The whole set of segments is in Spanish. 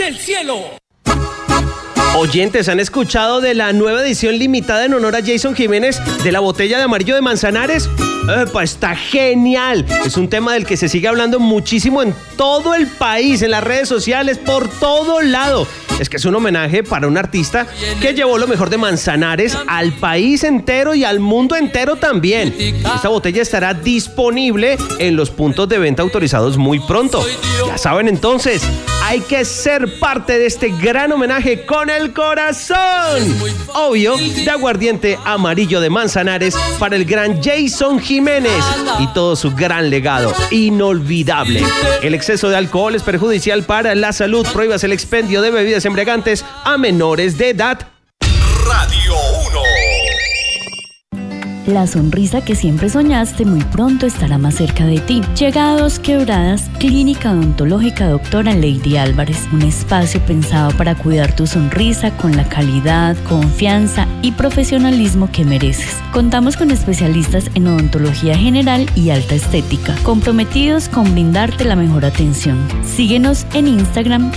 del cielo. Oyentes, ¿han escuchado de la nueva edición limitada en honor a Jason Jiménez de la botella de amarillo de Manzanares? ¡Epa! Está genial. Es un tema del que se sigue hablando muchísimo en todo el país, en las redes sociales, por todo lado. Es que es un homenaje para un artista que llevó lo mejor de Manzanares al país entero y al mundo entero también. Esta botella estará disponible en los puntos de venta autorizados muy pronto. Ya saben entonces, hay que ser parte de este gran homenaje con el corazón. Obvio, de aguardiente amarillo de Manzanares para el gran Jason Jiménez y todo su gran legado inolvidable. El exceso de alcohol es perjudicial para la salud. Prohíbas el expendio de bebidas embriagantes a menores de edad. Radio 1. La sonrisa que siempre soñaste muy pronto estará más cerca de ti. Llega a Dos Quebradas, Clínica Odontológica Doctora Lady Álvarez, un espacio pensado para cuidar tu sonrisa con la calidad, confianza y profesionalismo que mereces. Contamos con especialistas en odontología general y alta estética, comprometidos con brindarte la mejor atención. Síguenos en Instagram,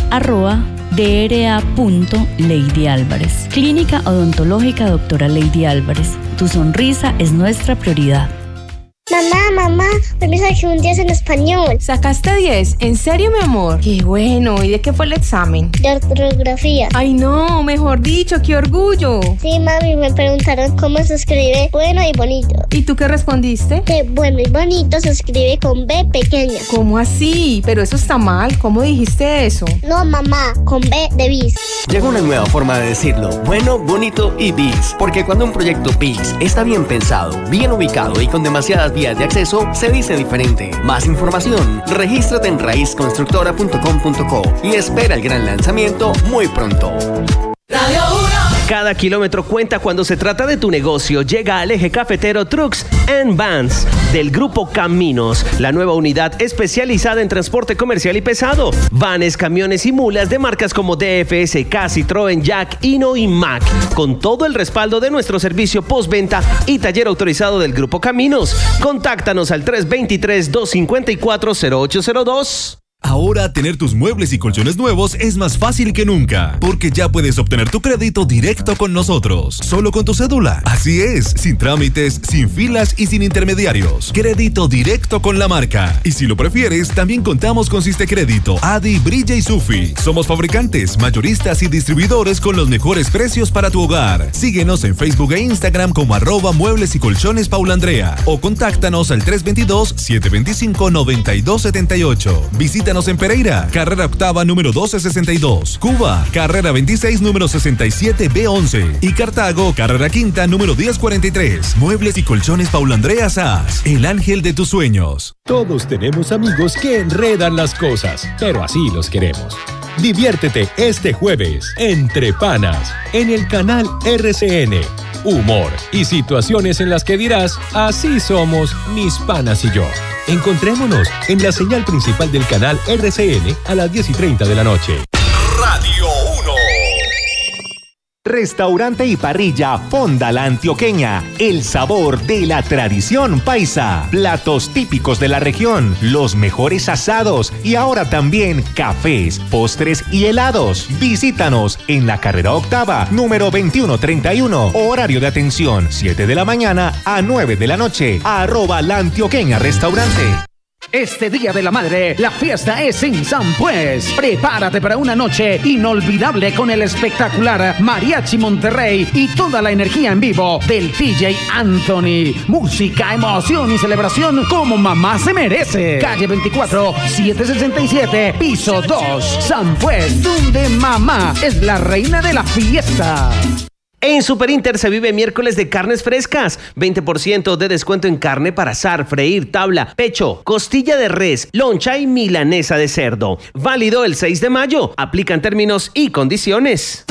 @DRA.Lady Álvarez. Clínica Odontológica Doctora Lady Álvarez. Tu sonrisa es nuestra prioridad. Mamá, hoy me saqué un 10 en español. ¿Sacaste 10? ¿En serio, mi amor? Qué bueno. ¿Y de qué fue el examen? De ortografía. Ay, no, mejor dicho, qué orgullo. Sí, mami, me preguntaron cómo se escribe bueno y bonito. ¿Y tú qué respondiste? Que bueno y bonito se escribe con B pequeña. ¿Cómo así? Pero eso está mal. ¿Cómo dijiste eso? No, mamá, con B de bis. Llega una nueva forma de decirlo. Bueno, bonito y bis. Porque cuando un proyecto bis está bien pensado, bien ubicado y con demasiadas vías de acceso, se dice diferente. Más información, regístrate en raizconstructora.com.co y espera el gran lanzamiento muy pronto. Radio 1. Cada kilómetro cuenta cuando se trata de tu negocio. Llega al eje cafetero Trucks and Vans del Grupo Caminos, la nueva unidad especializada en transporte comercial y pesado. Vanes, camiones y mulas de marcas como DFSK, Citroën, Jack, Hino y Mack, con todo el respaldo de nuestro servicio postventa y taller autorizado del Grupo Caminos. Contáctanos al 323-254-0802. Ahora tener tus muebles y colchones nuevos es más fácil que nunca, porque ya puedes obtener tu crédito directo con nosotros, solo con tu cédula. Así es, sin trámites, sin filas y sin intermediarios. Crédito directo con la marca. Y si lo prefieres, también contamos con Sistecrédito, Adi, Brilla y Sufi. Somos fabricantes, mayoristas y distribuidores con los mejores precios para tu hogar. Síguenos en Facebook e Instagram como @Muebles y Colchones Paula Andrea o contáctanos al 322-725-9278. Visítanos en Pereira, carrera octava número 1262, Cuba, carrera 26 número 67B11 y Cartago, carrera quinta número 1043. Muebles y Colchones Paula Andrea Sass, el ángel de tus sueños. Todos tenemos amigos que enredan las cosas, pero así los queremos. Diviértete este jueves, Entre Panas, en el canal RCN. Humor y situaciones en las que dirás, así somos mis panas y yo. Encontrémonos en la señal principal del canal RCN a las 10:30 de la noche. Radio 1. Restaurante y parrilla Fonda la Antioqueña, el sabor de la tradición paisa, platos típicos de la región, los mejores asados y ahora también cafés, postres y helados. Visítanos en la carrera octava, número 2131, horario de atención 7 de la mañana a 9 de la noche, @La Antioqueña Restaurante. Este Día de la Madre, la fiesta es en San Pues. Prepárate para una noche inolvidable con el espectacular Mariachi Monterrey y toda la energía en vivo del DJ Anthony. Música, emoción y celebración como mamá se merece. Calle 24, 767, piso 2. San Pues, donde mamá es la reina de la fiesta. En Super Inter se vive miércoles de carnes frescas. 20% de descuento en carne para asar, freír, tabla, pecho, costilla de res, loncha y milanesa de cerdo. Válido el 6 de mayo. Aplican términos y condiciones.